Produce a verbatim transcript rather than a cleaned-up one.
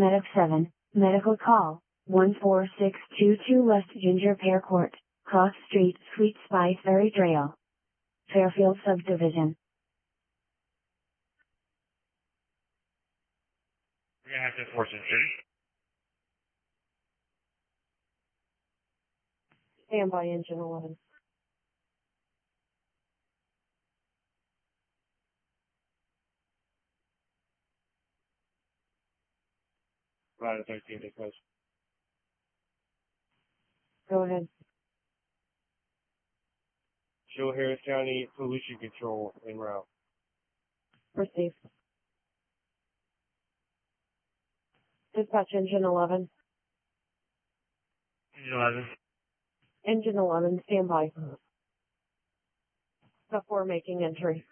Medic seven, medical call, one four six two two West Ginger Pear Court, Cross Street, Sweet Spice Ferry Trail, Fairfield Subdivision. We're gonna have to enforce it. Stand by engine eleven. Right, thirteen, take place. Go ahead. Show Harris County Pollution Control en route. Receive. Dispatch engine eleven. eleven. Engine eleven, stand by. Before making entry.